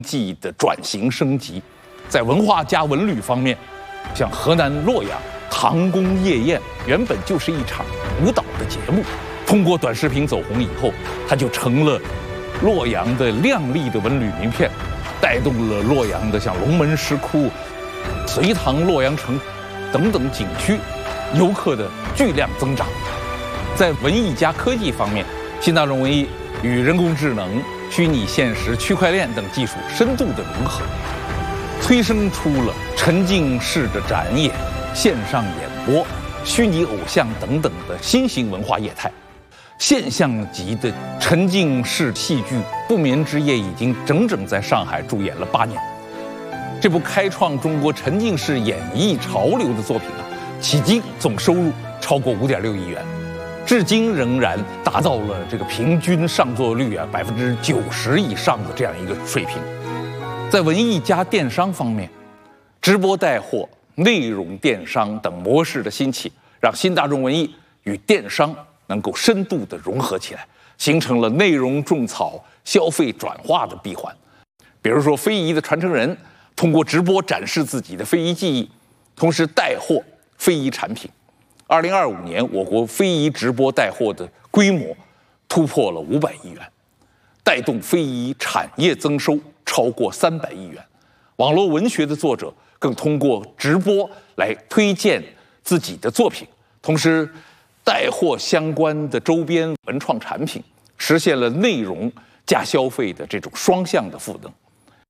技的转型升级。在文化加文旅方面，像河南洛阳唐宫夜宴原本就是一场舞蹈的节目，通过短视频走红以后，它就成了洛阳的亮丽的文旅名片，带动了洛阳的像龙门石窟、隋唐洛阳城等等景区游客的巨量增长。在文艺加科技方面，新大众文艺与人工智能、虚拟现实、区块链等技术深度的融合，催生出了沉浸式的展演、线上演播、虚拟偶像等等的新型文化业态。现象级的沉浸式戏剧《不眠之夜》已经整整在上海驻演了8年。这部开创中国沉浸式演绎潮流的作品迄今总收入超过5.6亿元，至今仍然达到了这个平均上座率90%以上的这样一个水平。在文艺加电商方面，直播带货、内容电商等模式的兴起，让新大众文艺与电商能够深度的融合起来，形成了内容种草、消费转化的闭环。比如说，非遗的传承人通过直播展示自己的非遗技艺，同时带货非遗产品。2025年，我国非遗直播带货的规模突破了500亿元，带动非遗产业增收超过300亿元。网络文学的作者更通过直播来推荐自己的作品，同时带货相关的周边文创产品，实现了内容加消费的这种双向的赋能。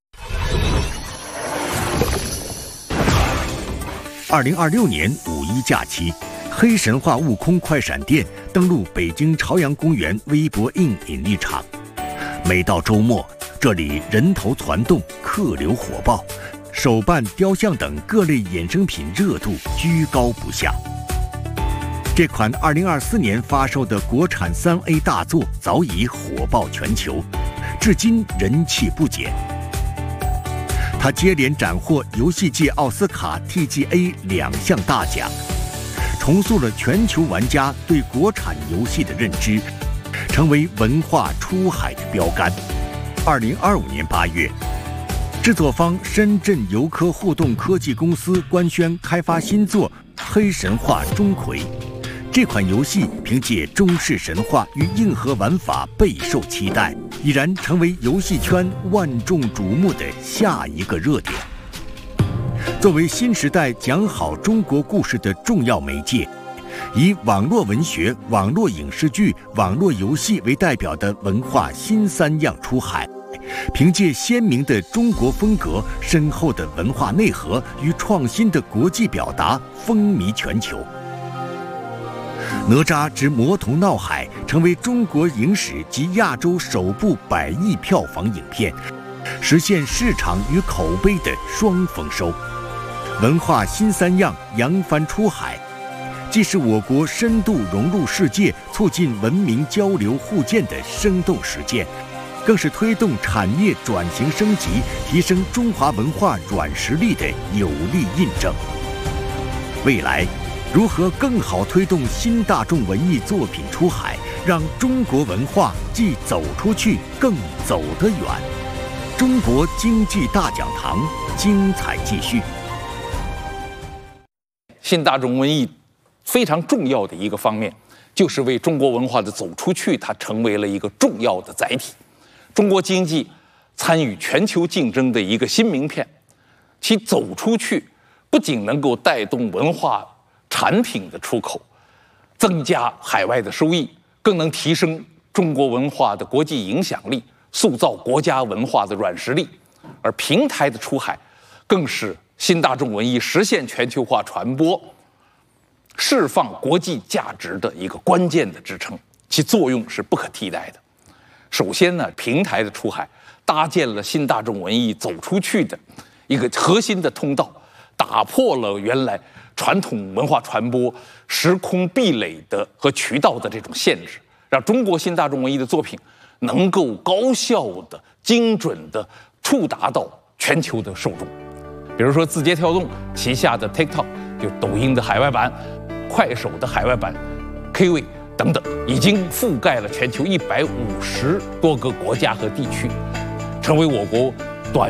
2026年5·1假期，黑神话悟空快闪店登陆北京朝阳公园微博印引力场。每到周末，这里人头攒动，客流火爆，手办、雕像等各类衍生品热度居高不下。这款2024年发售的国产3A 大作早已火爆全球，至今人气不减。它接连斩获游戏界奥斯卡 TGA 2项大奖，重塑了全球玩家对国产游戏的认知，成为文化出海的标杆。2025年8月，制作方深圳游科互动科技公司官宣开发新作《黑神话：钟馗》。这款游戏凭借中式神话与硬核玩法备受期待，已然成为游戏圈万众瞩目的下一个热点。作为新时代讲好中国故事的重要媒介，以网络文学、网络影视剧、网络游戏为代表的文化新3样出海，凭借鲜明的中国风格、深厚的文化内核与创新的国际表达，风靡全球。哪吒之魔童闹海成为中国影史及亚洲首部100亿票房影片，实现市场与口碑的双丰收。文化新3样扬帆出海，既是我国深度融入世界、促进文明交流互鉴的生动实践，更是推动产业转型升级、提升中华文化软实力的有力印证。未来如何更好推动新大众文艺作品出海，让中国文化既走出去，更走得远？中国经济大讲堂精彩继续。 新大众文艺非常重要的一个方面，就是为中国文化的走出去，它成为了一个重要的载体。中国经济参与全球竞争的一个新名片，其走出去不仅能够带动文化产品的出口，增加海外的收益，更能提升中国文化的国际影响力，塑造国家文化的软实力。而平台的出海，更是新大众文艺实现全球化传播、释放国际价值的一个关键的支撑，其作用是不可替代的。首先呢，平台的出海搭建了新大众文艺走出去的一个核心的通道，打破了原来传统文化传播时空壁垒的和渠道的这种限制，让中国新大众文艺的作品能够高效的、精准的触达到全球的受众。比如说字节跳动旗下的 TikTok， 就抖音的海外版，快手的海外版 Kway 等等，已经覆盖了全球150多个国家和地区，成为我国